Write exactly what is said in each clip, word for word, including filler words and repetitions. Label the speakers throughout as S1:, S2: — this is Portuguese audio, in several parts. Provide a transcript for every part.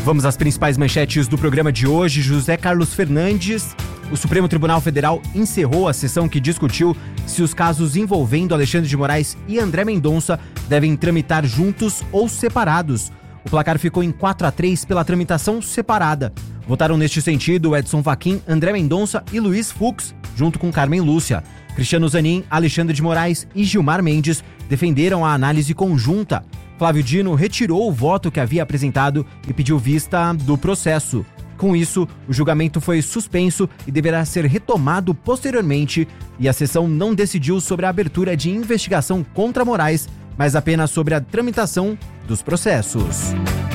S1: Vamos às principais manchetes do programa de hoje. José Carlos Fernandes. O Supremo Tribunal Federal encerrou a sessão que discutiu se os casos envolvendo Alexandre de Moraes e André Mendonça devem tramitar juntos ou separados. O placar ficou em quatro a três pela tramitação separada. Votaram neste sentido Edson Fachin, André Mendonça e Luiz Fux, junto com Carmen Lúcia. Cristiano Zanin, Alexandre de Moraes e Gilmar Mendes defenderam a análise conjunta. Flávio Dino retirou o voto que havia apresentado e pediu vista do processo. Com isso, o julgamento foi suspenso e deverá ser retomado posteriormente, e a sessão não decidiu sobre a abertura de investigação contra Moraes, mas apenas sobre a tramitação dos processos.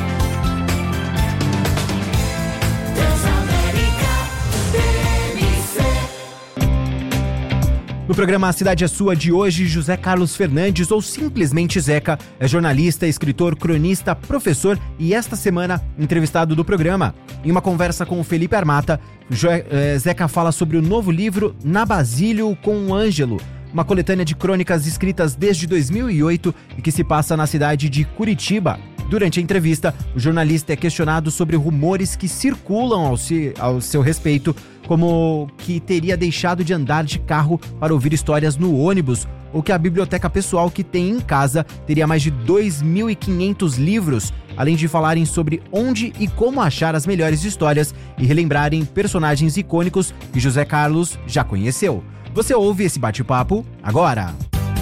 S1: No programa A Cidade é Sua de hoje, José Carlos Fernandes, ou simplesmente Zeca, é jornalista, escritor, cronista, professor e esta semana entrevistado do programa. Em uma conversa com o Felipe Armata, Zeca fala sobre o novo livro Na Basílio com o Ângelo, uma coletânea de crônicas escritas desde dois mil e oito e que se passa na cidade de Curitiba. Durante a entrevista, o jornalista é questionado sobre rumores que circulam ao, se, ao seu respeito, como que teria deixado de andar de carro para ouvir histórias no ônibus, ou que a biblioteca pessoal que tem em casa teria mais de dois mil e quinhentos livros, além de falarem sobre onde e como achar as melhores histórias e relembrarem personagens icônicos que José Carlos já conheceu. Você ouve esse bate-papo agora.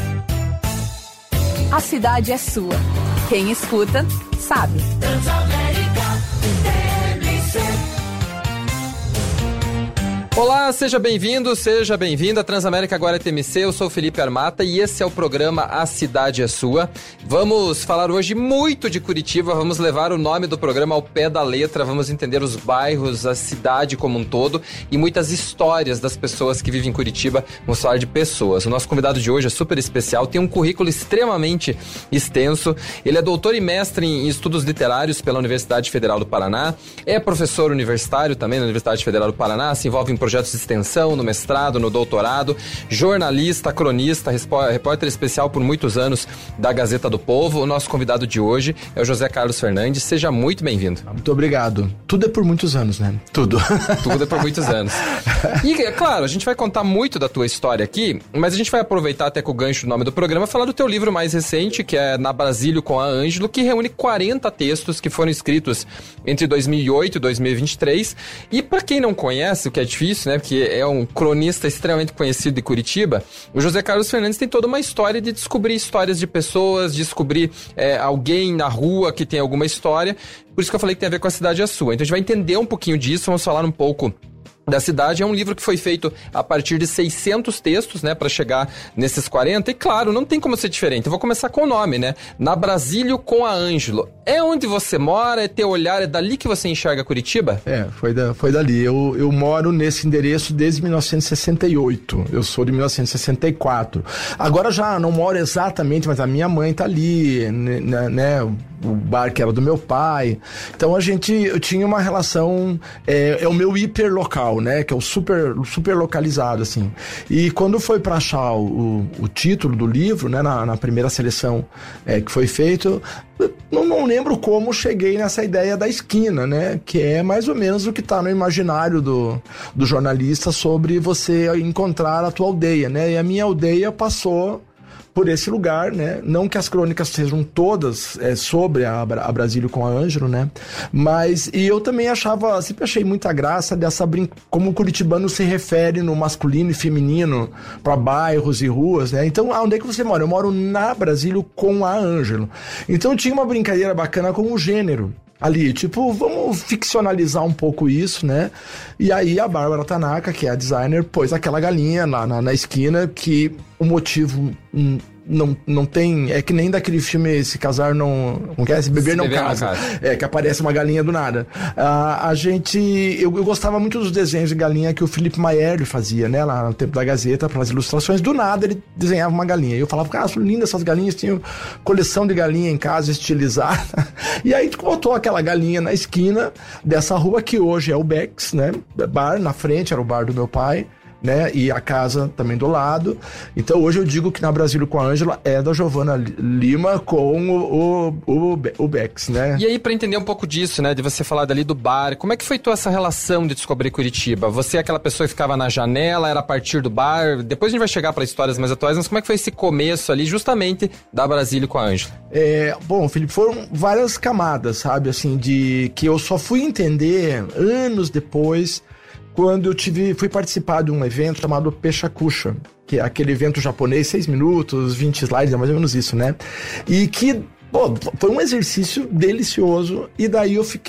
S2: A cidade é sua. Quem escuta, sabe.
S3: Olá, seja bem-vindo, seja bem-vinda. Transamérica agora é T M C, eu sou o Felipe Armata e esse é o programa A Cidade é Sua. Vamos falar hoje muito de Curitiba, vamos levar o nome do programa ao pé da letra, vamos entender os bairros, a cidade como um todo e muitas histórias das pessoas que vivem em Curitiba. Vamos falar de pessoas. O nosso convidado de hoje é super especial, tem um currículo extremamente extenso. Ele é doutor e mestre em estudos literários pela Universidade Federal do Paraná, é professor universitário também na Universidade Federal do Paraná, se envolve em projetos de extensão, no mestrado, no doutorado, jornalista, cronista, repórter especial por muitos anos da Gazeta do Povo. O nosso convidado de hoje é o José Carlos Fernandes. Seja muito bem-vindo.
S4: Muito obrigado. Tudo é por muitos anos, né? Tudo.
S3: Tudo é por muitos anos. E, é claro, a gente vai contar muito da tua história aqui, mas a gente vai aproveitar até com o gancho do nome do programa, falar do teu livro mais recente, que é Na Basílio com a Ângelo, que reúne quarenta textos que foram escritos entre dois mil e oito e dois mil e vinte e três. E para quem não conhece, o que é difícil, né, porque é um cronista extremamente conhecido de Curitiba, o José Carlos Fernandes tem toda uma história de descobrir histórias de pessoas, descobrir é, alguém na rua que tem alguma história, por isso que eu falei que tem a ver com A Cidade é Sua. Então a gente vai entender um pouquinho disso, vamos falar um pouco da cidade. É um livro que foi feito a partir de seiscentos textos, né, para chegar nesses quarenta, e claro, não tem como ser diferente. Eu vou começar com o nome, né, Na Basílio com a Ângelo. É onde você mora, é teu olhar, é dali que você enxerga Curitiba?
S4: É, foi, da, foi dali. Eu, eu moro nesse endereço desde mil novecentos e sessenta e oito. Eu sou de mil novecentos e sessenta e quatro. Agora já não moro exatamente, mas a minha mãe tá ali, né, né, o bar que era do meu pai. Então a gente, eu tinha uma relação, é, é o meu hiperlocal, né, que é o super, super localizado, assim. E quando foi para achar o, o título do livro, né, na, na primeira seleção é, que foi feito, não, não lembro como cheguei nessa ideia da esquina, né, que é mais ou menos o que está no imaginário do, do jornalista sobre você encontrar a tua aldeia, né, e a minha aldeia passou por esse lugar, né? Não que as crônicas sejam todas é, sobre a, a Basílio com a Ângelo, né? Mas, e eu também achava, sempre achei muita graça dessa brin... como o curitibano se refere no masculino e feminino para bairros e ruas, né? Então, onde é que você mora? Eu moro na Basílio com a Ângelo. Então, tinha uma brincadeira bacana com o gênero ali, tipo, vamos ficcionalizar um pouco isso, né? E aí a Bárbara Tanaka, que é a designer, pôs aquela galinha lá na, na esquina, que o motivo hum, não, não tem, é que nem daquele filme Se Casar Não, não quer, Se Beber, se não, beber casa. não casa, é, que aparece uma galinha do nada. Ah, a gente, eu, eu gostava muito dos desenhos de galinha que o Felipe Maierli fazia, né, lá no tempo da Gazeta, para as ilustrações, do nada ele desenhava uma galinha, e eu falava, cara, são lindas essas galinhas, tinham coleção de galinha em casa, estilizada, e aí botou aquela galinha na esquina dessa rua que hoje é o Bex, né, bar, na frente era o bar do meu pai, né? E a casa também do lado. Então hoje eu digo que na Brasília com a Ângela é da Giovana Lima com o, o, o, o Bex, né?
S3: E aí, pra entender um pouco disso, né? De você falar dali do bar, como é que foi tua essa relação de descobrir Curitiba? Você é aquela pessoa que ficava na janela, era a partir do bar? Depois a gente vai chegar pra histórias mais atuais, mas como é que foi esse começo ali, justamente, da Brasília com a Ângela?
S4: É, bom, Felipe, foram várias camadas, sabe? Assim, de que eu só fui entender anos depois, quando eu tive, fui participar de um evento chamado Pechakusha, que é aquele evento japonês, seis minutos, vinte slides, é mais ou menos isso, né? E que, pô, foi um exercício delicioso, e daí eu fiquei